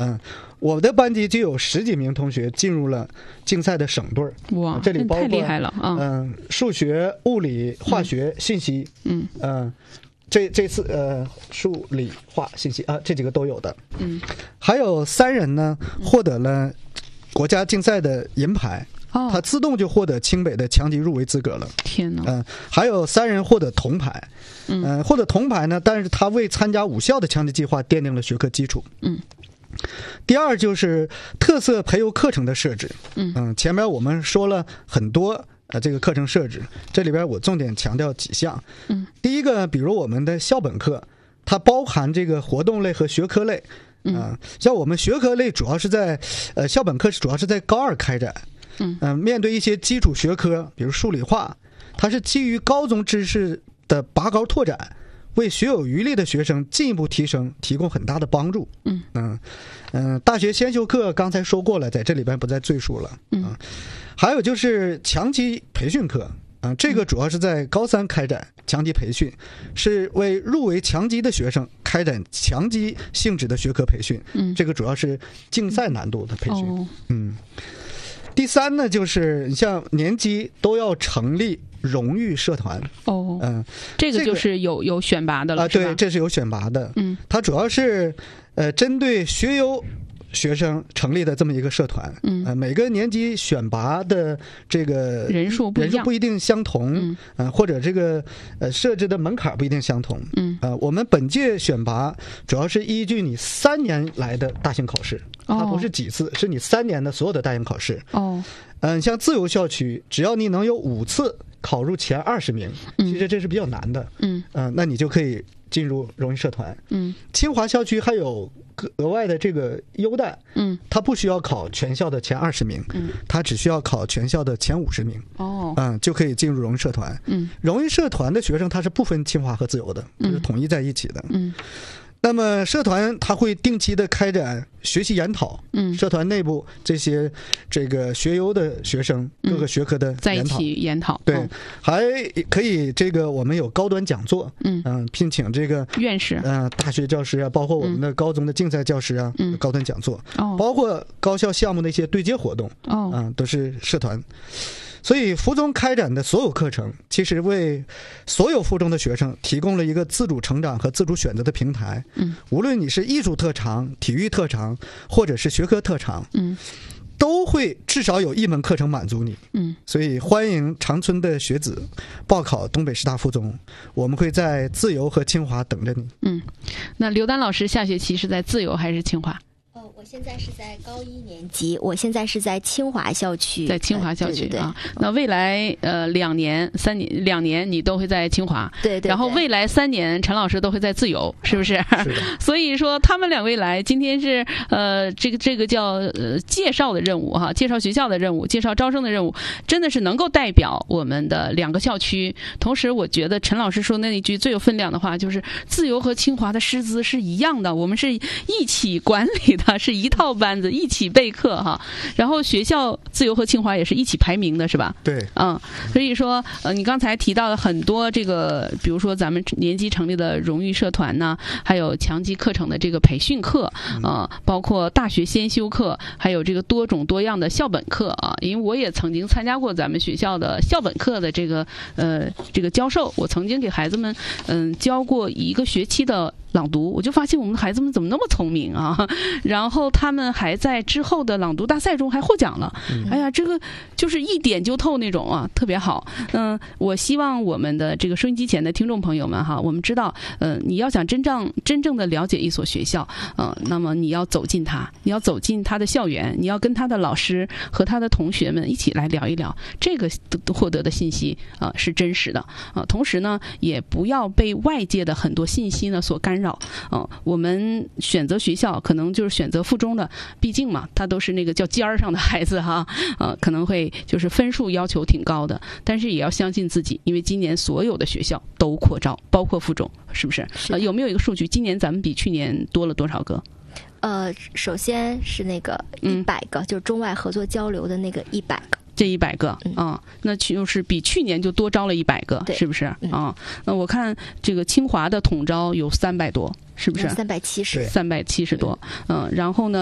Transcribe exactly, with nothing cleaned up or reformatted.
嗯，我的班级就有十几名同学进入了竞赛的省队。 哇， 这里包括太厉害了啊！ 嗯，数学、物理、化学、嗯、信息，嗯嗯、呃，这这次呃，数理化信息啊，这几个都有的。嗯，还有三人呢获得了国家竞赛的银牌。哦，他自动就获得清北的强级入围资格了。 天哪！ 嗯、呃，还有三人获得铜牌。嗯、呃，获得铜牌呢，但是他为参加武校的强级计划奠定了学科基础。嗯。第二就是特色培优课程的设置。嗯嗯、呃，前面我们说了很多呃这个课程设置，这里边我重点强调几项。嗯，第一个，比如我们的校本课，它包含这个活动类和学科类。嗯、呃，像我们学科类主要是在呃校本课主要是在高二开展。嗯、呃，面对一些基础学科，比如数理化，它是基于高中知识的拔高拓展，为学有余力的学生进一步提升提供很大的帮助。嗯嗯嗯、呃，大学先修课刚才说过了，在这里边不再赘述了。嗯、呃，还有就是强级培训课啊、呃，这个主要是在高三开展强级培训，是为入围强级的学生开展强级性质的学科培训。嗯，这个主要是竞赛难度的培训。哦、嗯。第三呢，就是你像年级都要成立荣誉社团。 哦，嗯、呃，这个就是有、这个、有选拔的了， 啊、呃，对，这是有选拔的。嗯，它主要是呃针对学优学生成立的这么一个社团。嗯，呃，每个年级选拔的这个人数不一样， 人数不一定相同。嗯，呃，或者这个呃设置的门槛不一定相同。嗯，呃，我们本届选拔主要是依据你三年来的大型考试。它不是几次，是你三年的所有的大型考试。哦，嗯，像自由校区，只要你能有五次考入前二十名，其实这是比较难的。嗯，嗯、呃，那你就可以进入荣誉社团。嗯，清华校区还有额外的这个优待。嗯，它不需要考全校的前二十名，嗯，它只需要考全校的前五十名。哦，嗯，就可以进入荣誉社团。嗯，荣誉社团的学生他是不分清华和自由的，就是统一在一起的。嗯。那么社团它会定期的开展学习研讨，嗯，社团内部这些这个学优的学生各个学科的研讨， 在一起研讨， 对，哦、还可以这个我们有高端讲座，嗯嗯、呃，聘请这个院士， 嗯、呃，大学教师啊，包括我们的高中的竞赛教师啊，嗯，高端讲座，哦，包括高校项目的一些对接活动，哦，嗯、呃，都是社团。所以附中开展的所有课程其实为所有附中的学生提供了一个自主成长和自主选择的平台。嗯，无论你是艺术特长、体育特长或者是学科特长，嗯，都会至少有一门课程满足你。嗯，所以欢迎长春的学子报考东北师大附中，我们会在自由和清华等着你。 嗯，那刘丹老师下学期是在自由还是清华？ 我现在是在高一年级，我现在是在清华校区， 在清华校区、呃、对对对啊。 那未来呃两年、三年、两年你都会在清华， 对 对, 对。 然后未来三年，陈老师都会在自由，是不是？ 是的。 所以说他们两位来，今天是呃这个这个叫呃介绍的任务哈，介绍学校的任务，介绍招生的任务，真的是能够代表我们的两个校区。同时，我觉得陈老师说那一句最有分量的话，就是自由和清华的师资是一样的，我们是一起管理的，是一套班子一起备课哈，然后学校自由和清华也是一起排名的，是吧？ 对， 嗯，所以说呃，你刚才提到了很多这个，比如说咱们年级成立的荣誉社团呢，还有强级课程的这个培训课啊、呃，包括大学先修课，还有这个多种多样的校本课啊。因为我也曾经参加过咱们学校的校本课的这个呃这个教授，我曾经给孩子们嗯、呃、教过一个学期的朗读，我就发现我们的孩子们怎么那么聪明啊！然后他们还在之后的朗读大赛中还获奖了。嗯、哎呀，这个就是一点就透那种啊，特别好。嗯、呃，我希望我们的这个收音机前的听众朋友们哈，我们知道，呃，你要想真正真正的了解一所学校，呃，那么你要走进它，你要走进它的校园，你要跟他的老师和他的同学们一起来聊一聊，这个获得的信息啊、呃、是真实的啊、呃。同时呢，也不要被外界的很多信息呢所干扰。嗯、呃，我们选择学校可能就是选择附中的，毕竟嘛，他都是那个叫尖儿上的孩子哈，呃，可能会就是分数要求挺高的，但是也要相信自己，因为今年所有的学校都扩招，包括附中，是不是？ 是呃，有没有一个数据？今年咱们比去年多了多少个？ 呃，首先是那个一百个、嗯，就是中外合作交流的那个一百个。 这一百个啊、嗯哦，那就是比去年就多招了一百个，是不是啊、嗯哦？那我看这个清华的统招有三百多，是不是？ 三百七十， 三百七十多，嗯，然后呢？